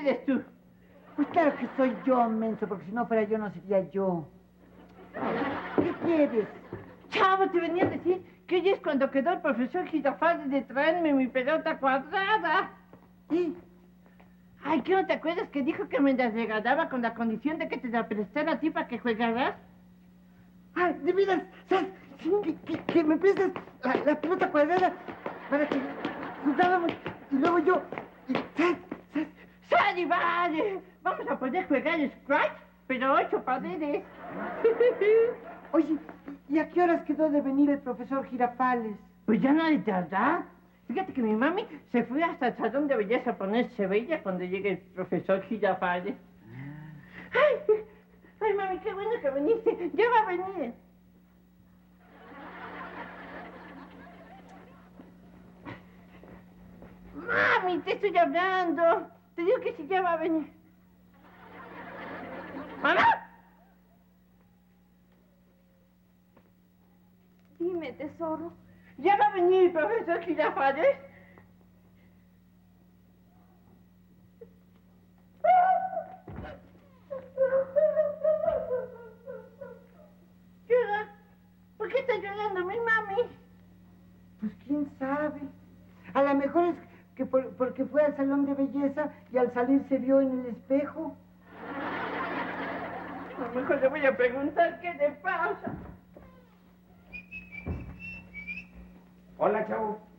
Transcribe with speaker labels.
Speaker 1: eres tú?
Speaker 2: Pues claro que soy yo, menso, porque si no fuera yo no sería yo. ¿Qué quieres?
Speaker 1: Chavo, te venía a decir que hoy es cuando quedó el profesor Girafales de traerme mi pelota cuadrada.
Speaker 2: ¿Sí?
Speaker 1: Ay, ¿qué no te acuerdas que dijo que me la regalaba con la condición de que te la prestara a ti para que jugaras?
Speaker 2: Ah, de veras, ¿sabes? Que me prestas la pelota cuadrada para que jugáramos y luego yo... ¿Sabes?
Speaker 1: ¡Sale, vale! Vamos a poder jugar Scratch, pero 8 paredes.
Speaker 2: Oye, ¿y a qué horas quedó de venir el profesor Girafales?
Speaker 1: Pues ya no hay tardar. Fíjate que mi mami se fue hasta el salón de belleza a ponerse bella cuando llegue el profesor Girafales. Ay, mami, qué bueno que viniste. Ya va a venir. Mami, te estoy hablando. Te digo que sí, ya va a venir. ¡Mamá!
Speaker 3: Dime, tesoro.
Speaker 1: ¿Ya va a venir el profesor Girafales? Llora. ¿Por qué está llorando mi mami?
Speaker 2: Pues quién sabe. A lo mejor es que porque fue al salón de belleza y al salir se vio en el espejo.
Speaker 1: A lo mejor le voy a preguntar qué le pasa.
Speaker 4: Hola, chavo.